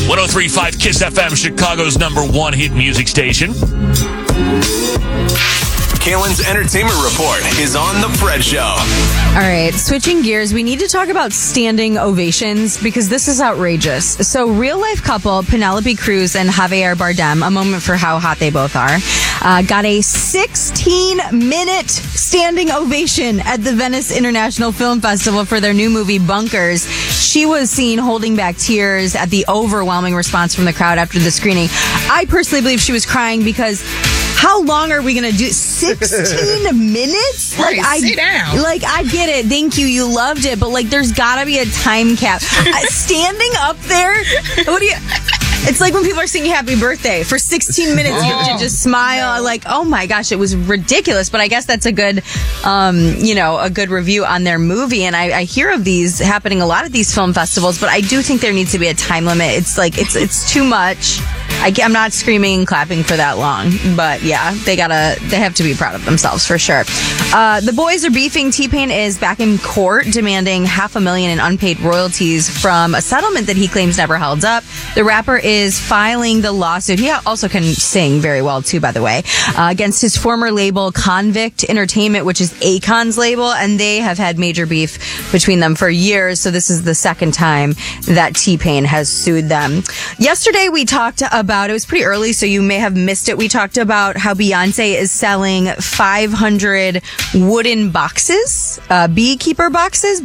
103.5 KISS FM, Chicago's #1 hit music station. Kalen's Entertainment Report is on The Fred Show. All right, switching gears, we need to talk about standing ovations because this is outrageous. So, real-life couple Penelope Cruz and Javier Bardem, a moment for how hot they both are, got a 16-minute standing ovation at the Venice International Film Festival for their new movie, Bunkers. She was seen holding back tears at the overwhelming response from the crowd after the screening. I personally believe she was crying because how long are we going to do? 16 minutes? Right, sit down. I get it. Thank you. You loved it. But, there's got to be a time cap. Standing up there, it's like when people are singing happy birthday. For 16 minutes, you have to just smile. Oh my gosh, it was ridiculous. But I guess that's a good, a good review on their movie. And I hear of these happening a lot at these film festivals, but I do think there needs to be a time limit. It's too much. I'm not screaming and clapping for that long, but yeah, they have to be proud of themselves for sure. The boys are beefing. T-Pain is back in court demanding $500,000 in unpaid royalties from a settlement that he claims never held up. The rapper is filing the lawsuit. He also can sing very well too, by the way, against his former label Convict Entertainment, which is Akon's label, and they have had major beef between them for years. So this is the second time that T-Pain has sued them. Yesterday we talked about, it was pretty early, so you may have missed it. We talked about how Beyonce is selling 500 wooden boxes, baykeeper boxes.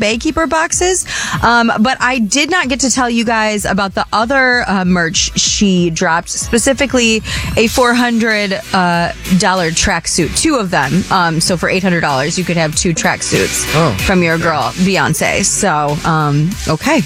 But I did not get to tell you guys about the other merch she dropped, specifically a $400 tracksuit, 2 of them. So for $800, you could have 2 tracksuits from your girl, Beyonce. So, okay.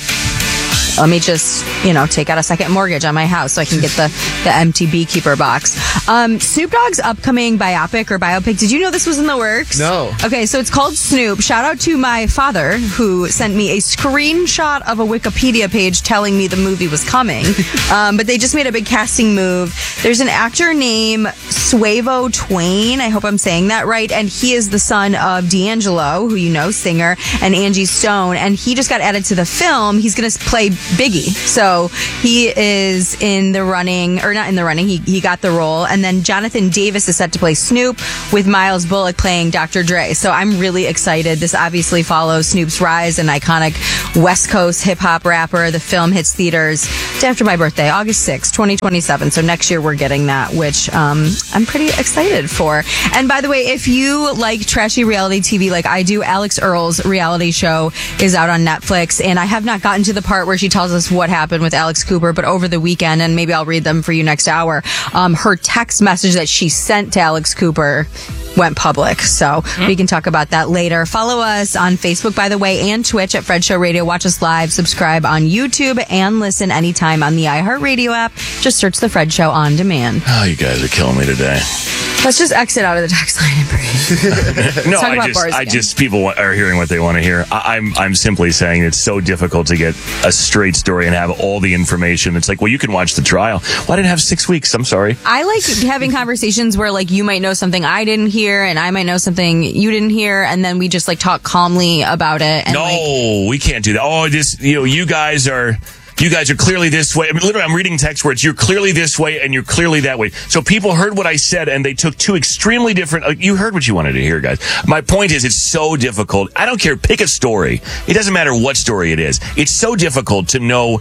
Let me just, take out a second mortgage on my house so I can get the empty beekeeper box. Snoop Dogg's upcoming biopic. Did you know this was in the works? No. Okay, so it's called Snoop. Shout out to my father who sent me a screenshot of a Wikipedia page telling me the movie was coming. But they just made a big casting move. There's an actor named Suavo Twain. I hope I'm saying that right. And he is the son of D'Angelo, who singer, and Angie Stone. And he just got added to the film. He's going to play Biggie. So he is in the running, or not in the running, he got the role. And then Jonathan Davis is set to play Snoop, with Miles Bullock playing Dr. Dre. So I'm really excited. This obviously follows Snoop's rise, an iconic West Coast hip-hop rapper. The film hits theaters after my birthday, August 6, 2027. So next year we're getting that, which I'm pretty excited for. And by the way, if you like trashy reality TV like I do, Alex Earl's reality show is out on Netflix. And I have not gotten to the part where she tells us what happened with Alex Cooper, but over the weekend, and maybe I'll read them for you next hour, her text message that she sent to Alex Cooper went public. So we can talk about that later. Follow us on Facebook, by the way, and Twitch at Fred Show Radio. Watch us live, subscribe on YouTube, and listen anytime on the iHeartRadio app. Just search The Fred Show on demand. Oh, you guys are killing me today. Let's just exit out of the text line and breathe. No, I just people are hearing what they want to hear. I'm simply saying it's so difficult to get a straight story and have all the information. It's like, well, you can watch the trial. Well, I didn't have 6 weeks. I'm sorry. I like having conversations where you might know something I didn't hear and I might know something you didn't hear, and then we just talk calmly about it. And no, we can't do that. Oh, you guys are clearly this way. I mean, literally, I'm reading text words. You're clearly this way and you're clearly that way. So people heard what I said and they took 2 extremely different. You heard what you wanted to hear, guys. My point is, it's so difficult. I don't care. Pick a story. It doesn't matter what story it is. It's so difficult to know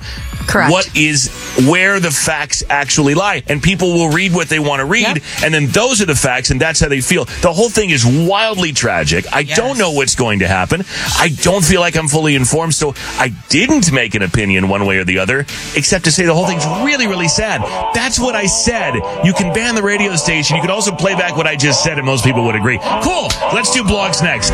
where the facts actually lie. And people will read what they want to read. And then those are the facts and that's how they feel. The whole thing is wildly tragic. I don't know what's going to happen. I don't feel like I'm fully informed. So I didn't make an opinion one way or the other, except to say the whole thing's really, really sad. That's what I said. You can ban the radio station. You can also play back what I just said, and most people would agree. Cool. Let's do blogs next.